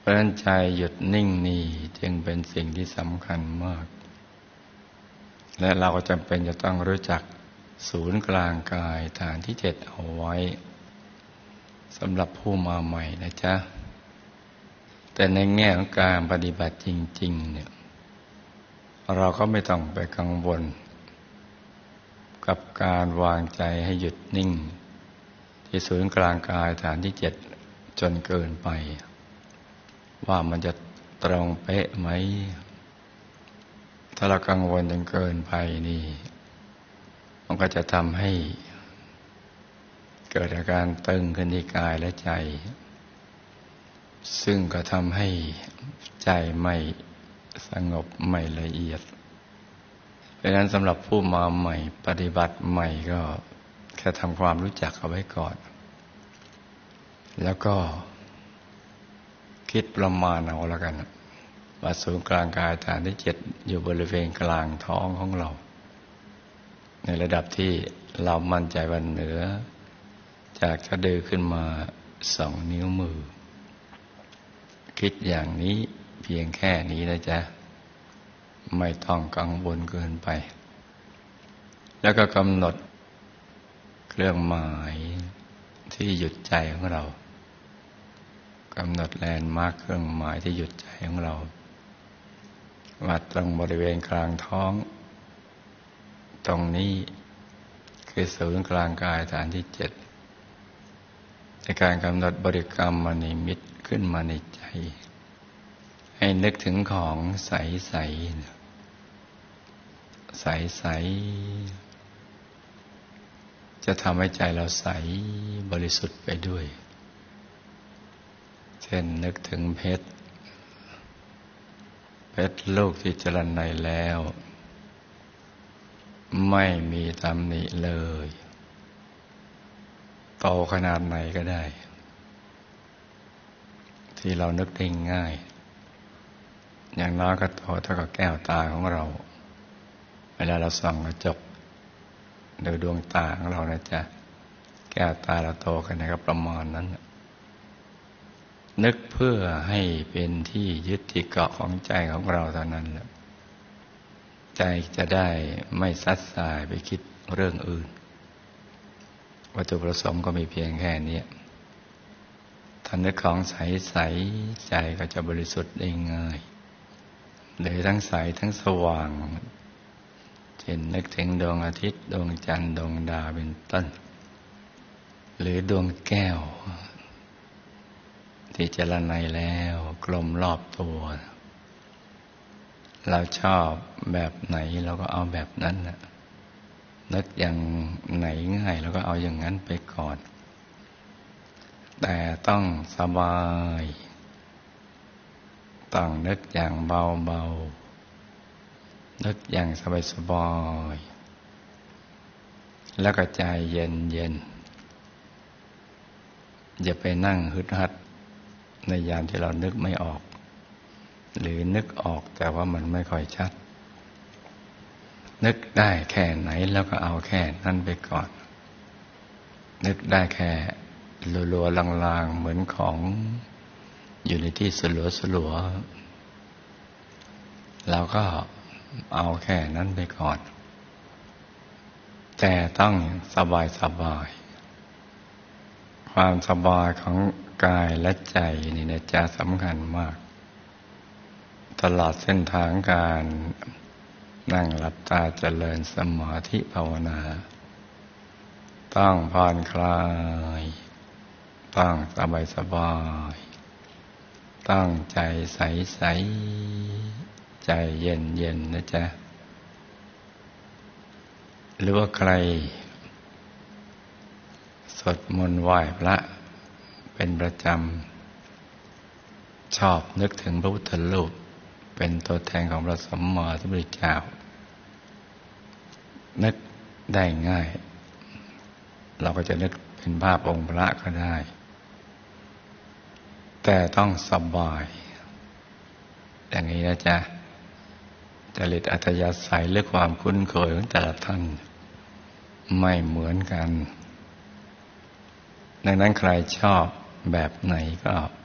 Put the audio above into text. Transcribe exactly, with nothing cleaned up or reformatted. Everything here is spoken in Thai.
ราะฉะนั้นใจหยุดนิ่งนี่จึงเป็นสิ่งที่สำคัญมากและเราก็จำเป็นจะต้องรู้จักศูนย์กลางกายฐานที่เจ็ดเอาไว้สำหรับผู้มาใหม่นะจ๊ะแต่ในแง่ของการปฏิบัติจริงๆเนี่ยเราก็ไม่ต้องไปกังวลกับการวางใจให้หยุดนิ่งที่ศูนย์กลางกายฐานที่เจ็ดจนเกินไปว่ามันจะตรงเป๊ะไหมถ้าเรากังวลจนเกินไปนี่มันก็จะทำให้เกิดอาการตึงขึ้นที่กายและใจซึ่งก็ทำให้ใจไม่สงบไม่ละเอียดเพราะฉะนั้นสำหรับผู้มาใหม่ปฏิบัติใหม่ก็แค่ทำความรู้จักเอาไว้ก่อนแล้วก็คิดประมาณเอาแล้วกันว่าศูนย์กลางกายฐานที่เจ็ดอยู่บริเวณกลางท้องของเราในระดับที่เรามั่นใจว่าเหนือจากสะดือขึ้นมาสองนิ้วมือคิดอย่างนี้เพียงแค่นี้นะจ๊ะไม่ต้องกังวลเกินไปแล้วก็กำหนดเครื่องหมายที่หยุดใจของเรากำหนดแลนด์มาร์คเครื่องหมายที่หยุดใจของเราวัดตรงบริเวณกลางท้องตรงนี้คือศูนย์กลางกายฐานที่เจ็ดในการกำหนดบริกรรมมนิมิตขึ้นมาในใจให้นึกถึงของใสใสใสใสจะทำให้ใจเราใสบริสุทธิ์ไปด้วยเช่นนึกถึงเพชรเพชรลูกที่เจริญในแล้วไม่มีตำหนิเลยโตขนาดไหนก็ได้ที่เรานึกได้ง่ายอย่างน้อยก็โตเท่ากับแก้วตาของเราเวลาเราส่องกระจกดูดวงตาของเรานะจ๊ะแก้วตาเราโตขนาดก็ประมาณนั้นนึกเพื่อให้เป็นที่ยึดที่เกาะของใจของเราเท่านั้นแหละใจจะได้ไม่ซัดสายไปคิดเรื่องอื่นวัตถุประสงค์ก็มีเพียงแค่นี้ถ้านึกของใสๆใจก็จะบริสุทธิ์ได้ง่ายเลยทั้งใสทั้งสว่างเช่นนึกถึงดวงอาทิตย์ดวงจันทร์ดวงดาวเป็นต้นหรือดวงแก้วที่เจริญในแล้วกลมรอบตัวเราชอบแบบไหนเราก็เอาแบบนั้นนะนึกอย่างไหนง่ายเราก็เอาอย่างนั้นไปก่อนแต่ต้องสบายต้องนึกอย่างเบาๆนึกอย่างสบายๆแล้วก็ใจเย็นๆอย่าไปนั่งฮึดฮัดในยามที่เรานึกไม่ออกหรือนึกออกแต่ว่ามันไม่ค่อยชัดนึกได้แค่ไหนแล้วก็เอาแค่นั้นไปก่อนนึกได้แค่ลัวๆลางๆเหมือนของอยู่ในที่สลัวๆเราก็เอาแค่นั้นไปก่อนแต่ต้องสบายๆความสบายของกายและใจนี่นะจ๊ะสำคัญมากตลอดเส้นทางการนั่งหลับตาเจริญสมาธิภาวนาต้องผ่อนคลายต้องสบายสบายต้องใจใสใสใจเย็นเย็นนะจ๊ะหรือว่าใครสวดมนต์ไหว้พระเป็นประจำชอบนึกถึงพระพุทธรูปเป็นตัวแทนของพระสัมมาสัมพุทธเจ้านึกได้ง่ายเราก็จะนึกเป็นภาพองค์พระก็ได้แต่ต้องสบายอย่างนี้นะจ๊ะจริตอัธยาศัยหรือความคุ้นเคยของแต่ละท่านไม่เหมือนกันดังนั้นใครชอบแบบไหนก็